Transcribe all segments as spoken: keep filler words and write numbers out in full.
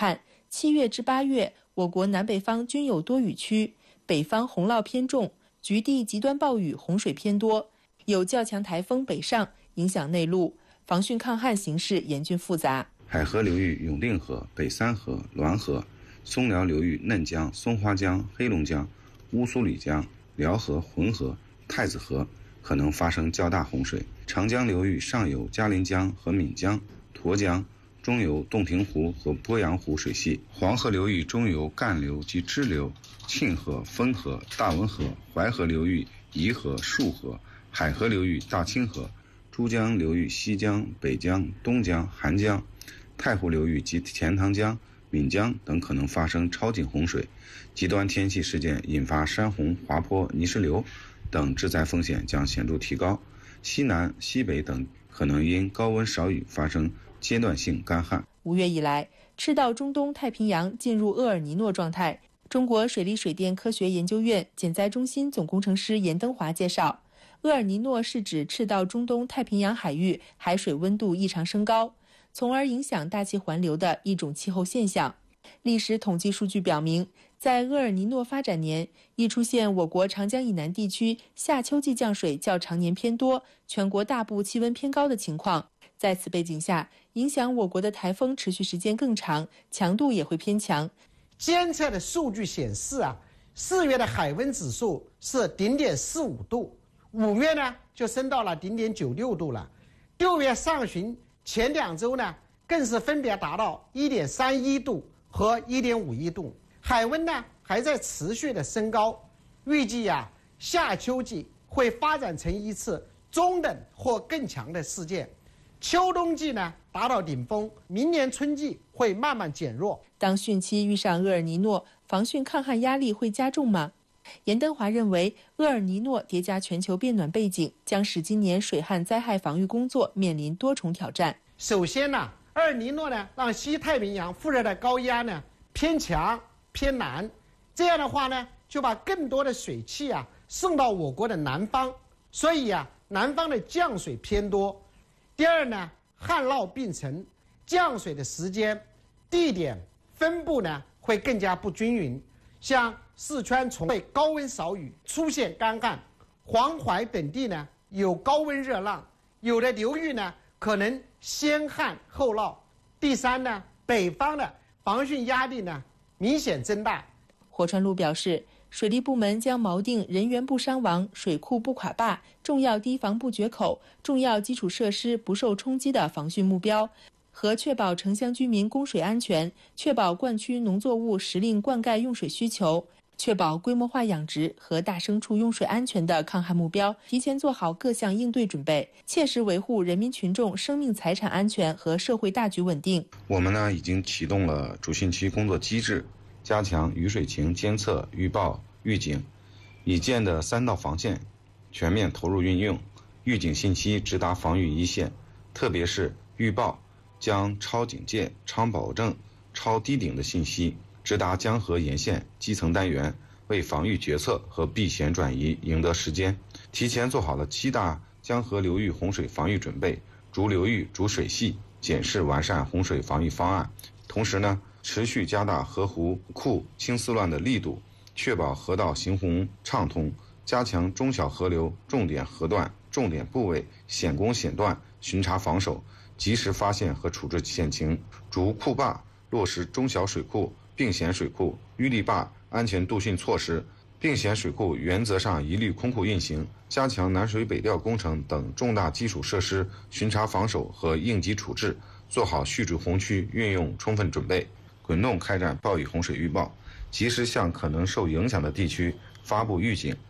看，七月至八月，我国南北方均有多雨区，北方洪涝偏重，局地极端暴雨、洪水偏多，有较强台风北上，影响内陆，防汛抗旱形势严峻复杂。 海河流域永定河、北三河、滦河，松辽流域嫩江、松花江、黑龙江、乌苏里江、辽河、浑河、太子河可能发生较大洪水。长江流域上游嘉陵江和岷江、沱江，中游洞庭湖和鄱阳湖水系。黄河流域中游干流及支流、沁河、汾河、大汶河、淮河流域颐河、束河，海河流域大清河，珠江流域西江、北江、东江、韩江，太湖流域及钱塘江、岷江等可能发生超警洪水。极端天气事件引发山洪、滑坡、泥石流等致灾风险将显著提高。西南、西北等可能因高温少雨发生阶段性干旱。 五月以来，赤道中东太平洋进入厄尔尼诺状态。中国水利水电科学研究院减灾中心总工程师严登华介绍，厄尔尼诺是指赤道中东太平洋海域海水温度异常升高，从而影响大气环流的一种气候现象。历史统计数据表明，在厄尔尼诺发展年，易出现我国长江以南地区夏秋季降水较常年偏多，全国大部气温偏高的情况。在此背景下，影响我国的台风持续时间更长，强度也会偏强。 监测的数据显示啊，四月的海温指数是零点四五度，五月呢就升到了零点九六度了，六月上旬前两周呢更是分别达到一点三一度和一点五一度，海温呢还在持续的升高。预计啊，夏秋季会发展成一次中等或更强的事件，秋冬季呢达到顶峰，明年春季会慢慢减弱。 当汛期遇上厄尔尼诺，防汛抗旱压力会加重吗？严登华认为，厄尔尼诺叠加全球变暖背景，将使今年水旱灾害防御工作面临多重挑战。 首先呢，厄尔尼诺呢让西太平洋副热带高压呢偏强偏南，这样的话呢就把更多的水汽啊送到我国的南方，所以啊南方的降水偏多。第二呢，旱涝并成，降水的时间、地点、分布呢会更加不均匀。像四川从会高温少雨，出现干旱；黄淮等地呢有高温热浪，有的流域呢可能先旱后涝。第三呢，北方的防汛压力呢明显增大。 火川路表示，水利部门将锚定人员不伤亡、水库不垮坝、重要堤防不决口、重要基础设施不受冲击的防汛目标，和确保城乡居民供水安全，确保灌区农作物时令灌溉用水需求，确保规模化养殖和大牲畜用水安全的抗旱目标，提前做好各项应对准备，切实维护人民群众生命财产安全和社会大局稳定。 我们呢已经启动了主汛期工作机制，加强雨水情监测、预报、预警，已建的三道防线全面投入运用，预警信息直达防御一线，特别是预报将超警戒、超保证、超低顶的信息直达江河沿线基层单元，为防御决策和避险转移赢得时间。提前做好了七大江河流域洪水防御准备，逐流域、逐水系检视完善洪水防御方案。同时呢，持续加大河湖库清丝乱的力度，确保河道行洪畅通，加强中小河流重点河段、重点部位险攻险段巡查防守，及时发现和处置险情，逐库坝落实中小水库、并险水库、淤泥坝安全渡汛措施，并险水库原则上一律空库运行，加强南水北调工程等重大基础设施巡查防守和应急处置，做好蓄滞洪区运用充分准备，滚动开展暴雨洪水预报，及时向可能受影响的地区发布预警。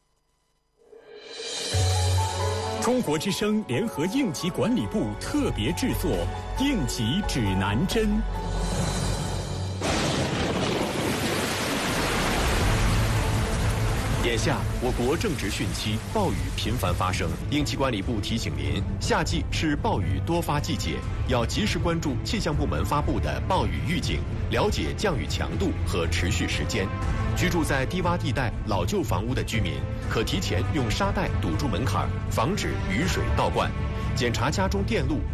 中国之声联合应急管理部特别制作《应急指南针》。眼下，我国正值汛期，暴雨频繁发生。应急管理部提醒您，夏季是暴雨多发季节，要及时关注气象部门发布的暴雨预警，了解降雨强度和持续时间。居住在低洼地带、老旧房屋的居民，可提前用沙袋堵住门槛，防止雨水倒灌。检查家中电路。